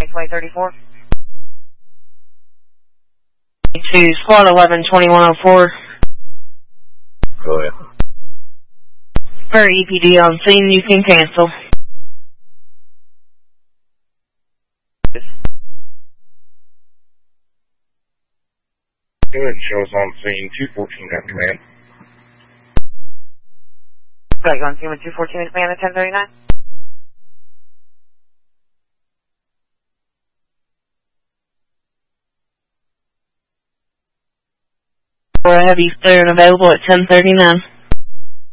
2034. To Squad 11, 2104. Go ahead. For EPD on scene, you can cancel. Go ahead and show us on scene. 214 got command. Got you on scene with 214 at command at 1039. For a heavy clear and available at 1039.